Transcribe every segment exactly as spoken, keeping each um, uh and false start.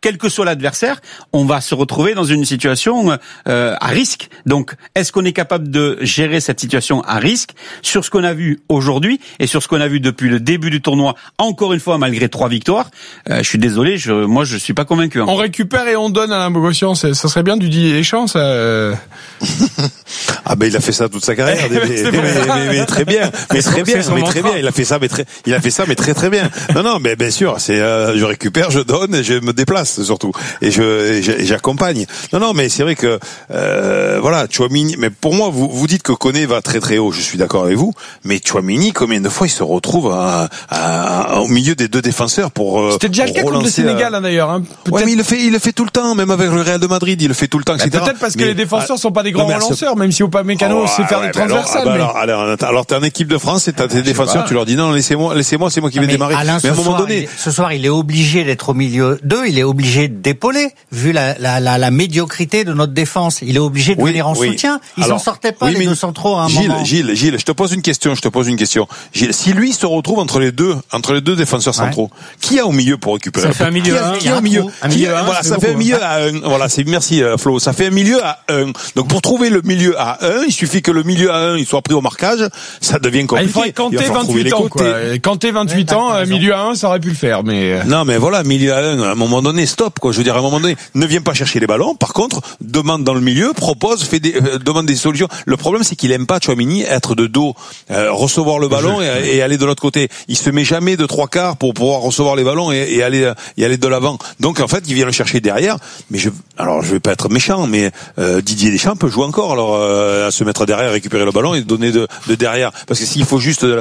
quel que soit l'adversaire, on va se retrouver dans une situation euh, à risque. Donc, est-ce qu'on est capable de gérer cette situation à risque sur ce qu'on a vu aujourd'hui et sur ce qu'on a vu depuis le début du tournoi, encore une fois, malgré trois victoires? euh, Je suis désolé, je, moi je suis pas convaincu. Hein. On récupère et on donne à Bogossian, ça serait bien du Didier Deschamps, ça. Euh... Ah ben il a fait ça toute sa carrière, mais, mais, mais, mais, mais très bien, mais très bien, mais très bien. Il a fait ça, mais très, il a fait ça, mais très très bien. Non non, mais bien sûr, c'est, euh, je récupère, je donne, et je me déplace surtout, et je, et j'accompagne. Non non, mais c'est vrai que euh, voilà, Tchouaméni. Mais pour moi, vous vous dites que Koné va très très haut. Je suis d'accord avec vous, mais Tchouaméni, combien de fois il se retrouve à, à, au milieu des deux défenseurs pour. Euh, C'était déjà pour le cas contre le Sénégal hein, d'ailleurs. Hein. Ouais, mais il le fait, il le fait tout le temps, même avec le Real de Madrid, il le fait tout le temps, et cetera. Peut-être parce que mais, les défenseurs sont pas des grands non, relanceurs, même si Upamecano oh, sait faire ouais, des transversales. Alors, mais... alors, alors, alors t'es en équipe de France et t'as tes défenseurs, tu leur dis non, laissez-moi, laissez-moi, c'est moi qui vais démarrer. Alain, mais à un moment soir, donné, il, ce soir, il est obligé d'être au milieu d'eux, il est obligé d'épauler, vu la, la, la, la médiocrité de notre défense. Il est obligé de oui, venir en oui. soutien. Ils alors, s'en sortaient pas, oui, les deux centraux, à un Gilles, moment. Gilles, Gilles, je te pose une question, je te pose une question. Gilles, si lui se retrouve entre les deux, entre les deux défenseurs centraux, ouais. qui a au milieu pour récupérer? Ça fait un milieu qui a, un, qui a au milieu? Un milieu un, voilà, ça fait un milieu à un. Voilà, c'est, merci, Flo. Ça fait un milieu à un. Donc, pour trouver le milieu à un, il suffit que le milieu à un, il soit pris au marquage, ça devient compliqué. Ah, il faudrait Kanté vingt-huit ans, quoi. Kanté vingt-huit ans, ouais, milieu à un, ça aurait pu le faire, mais. Non, mais voilà, milieu à un, à un moment donné, stop, quoi. Je veux dire, à un moment donné, ne viens pas chercher les ballons. Par contre, demande dans le milieu, propose, fait des, euh, demande des solutions. Le problème, c'est qu'il aime pas, Tchouaméni, être de dos, euh, recevoir le ballon et, et aller de l'autre côté. Il se met jamais de trois quarts pour pouvoir recevoir les ballons et, et aller, et aller de l'avant. Donc, en fait, il vient le chercher derrière. Mais je, alors, je vais pas être méchant, mais euh, Didier Deschamps peut jouer encore, alors, euh, à se mettre derrière, récupérer le ballon et donner de, de derrière. Parce que s'il faut juste euh,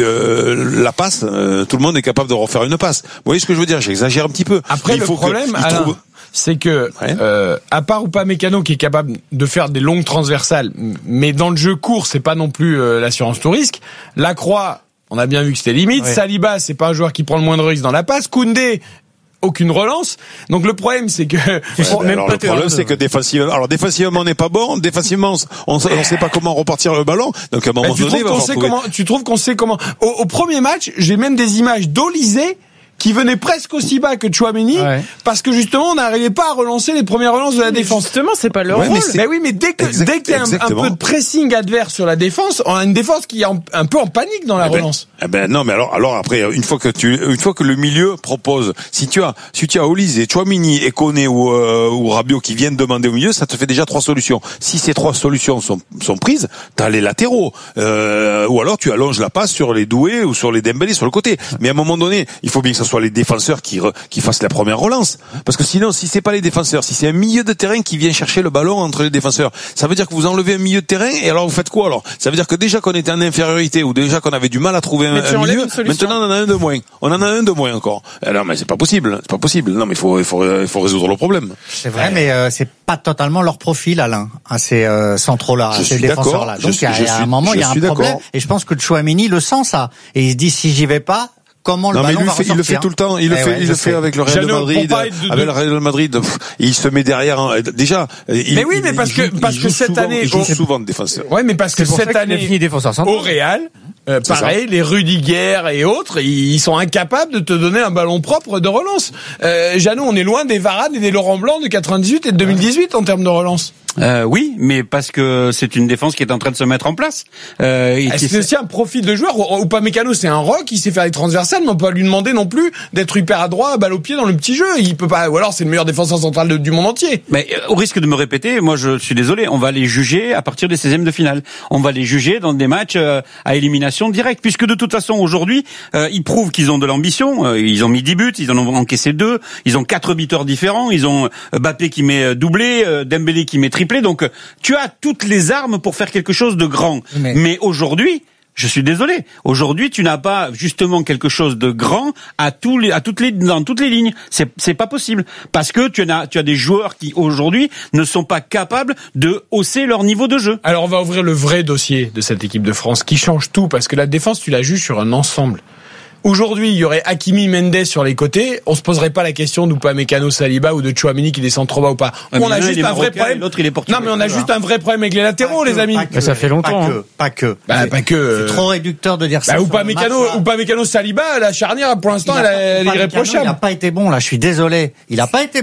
euh, la passe, euh, tout le monde est capable de refaire une passe. Vous voyez ce que je veux dire? J'exagère un petit peu. Après, il le faut problème, que, Alain, trouve... c'est que, ouais. euh, à part Upamecano qui est capable de faire des longues transversales, mais dans le jeu court, c'est pas non plus euh, l'assurance tout risque. Lacroix, on a bien vu que c'était limite. Ouais. Saliba, c'est pas un joueur qui prend le moindre risque dans la passe. Koundé, aucune relance. Donc le problème, c'est que ouais, même alors pas le problème, c'est que défensivement, alors défensivement, on n'est pas bon. Défensivement, on ne sait pas comment repartir le ballon. Donc à un moment bah, tu donné, trouves qu'on sait comment, tu trouves qu'on sait comment. Au, au premier match, j'ai même des images d'Olysée qui venait presque aussi bas que Tchouaméni, ouais. parce que justement on n'arrivait pas à relancer les premières relances de la défense. Justement, c'est pas leur ouais, rôle. Mais, mais oui, mais dès que exact, dès qu'il y a un, un peu de pressing adverse sur la défense, on a une défense qui est en, un peu en panique dans la eh relance. Ben, eh ben non, mais alors alors après une fois que tu une fois que le milieu propose, si tu as si tu as Olysée, Tchouaméni et Koné ou euh, ou Rabiot qui viennent demander au milieu, ça te fait déjà trois solutions. Si ces trois solutions sont sont prises, t'as les latéraux euh, ou alors tu allonges la passe sur les Doué ou sur les Dembélé sur le côté. Mais à un moment donné, il faut bien que ce soit les défenseurs qui qui fassent la première relance, parce que sinon si c'est pas les défenseurs, si c'est un milieu de terrain qui vient chercher le ballon entre les défenseurs, ça veut dire que vous enlevez un milieu de terrain et alors vous faites quoi alors? Ça veut dire que déjà qu'on était en infériorité ou déjà qu'on avait du mal à trouver un, un milieu, maintenant on en a un de moins. On en a un de moins encore. Alors mais c'est pas possible, c'est pas possible. Non mais il faut il faut il faut résoudre le problème. C'est vrai, mais euh, c'est pas totalement leur profil, Alain, à ces euh, centraux là, à ces défenseurs là. Donc il y a, y a un moment il y a un problème et je pense que Tchouaméni le sent ça et il se dit si j'y vais pas, comment le non, ballon mais il, va fait, il le fait tout le temps. Il le eh fait, ouais, il le fait sais. avec le Real Jeannot, de Madrid, de, avec le Real de Madrid. Pff, il se met derrière. Hein, déjà. Il, mais oui, mais parce il, que il, parce il que cette souvent, année, il joue au... souvent de défenseur. Ouais, mais parce que cette année, au Real, euh, pareil, les Rudiger et autres, ils sont incapables de te donner un ballon propre de relance. Euh, Jeannot, on est loin des Varane et des Laurent Blanc de quatre-vingt-dix-huit et de deux mille dix-huit en termes de relance. Euh, oui, mais parce que c'est une défense qui est en train de se mettre en place. Euh, et c'est aussi un profil de joueur. Upamecano, c'est un rock, il sait faire les transversales, mais on peut pas lui demander non plus d'être hyper adroit, balle au pied dans le petit jeu. Il peut pas, ou alors c'est le meilleur défenseur central de, du monde entier. Mais euh, au risque de me répéter, moi je suis désolé, on va les juger à partir des seizièmes de finale. On va les juger dans des matchs euh, à élimination directe, puisque de toute façon aujourd'hui, euh, ils prouvent qu'ils ont de l'ambition. Euh, ils ont mis dix buts, ils en ont encaissé deux, ils ont quatre buteurs différents, ils ont Mbappé qui met doublé, euh, Dembélé qui met triplé. Donc tu as toutes les armes pour faire quelque chose de grand. Mais, Mais aujourd'hui, je suis désolé. Aujourd'hui, tu n'as pas justement quelque chose de grand à tous les, à toutes les, dans toutes les lignes. C'est, c'est pas possible parce que tu as, tu as des joueurs qui aujourd'hui ne sont pas capables de hausser leur niveau de jeu. Alors on va ouvrir le vrai dossier de cette équipe de France qui change tout parce que la défense, tu la juges sur un ensemble. Aujourd'hui, il y aurait Hakimi, Mendes sur les côtés. On se poserait pas la question d'Upamecano, Saliba ou de Tchouaméni qui descend trop bas ou pas. Ouais, on a juste un vrai Marocain, problème. L'autre, il est portugais. Non, mais on a juste un vrai problème avec les latéraux, pas les que, amis. Pas que, ça fait longtemps. Pas hein. que. Pas que. Bah, pas que. C'est trop réducteur de dire ça. Bah, Upamecano, Upamecano, Saliba, la charnière, pour l'instant, elle, elle est irréprochable. Il a pas été bon, là. Je suis désolé. Il a pas été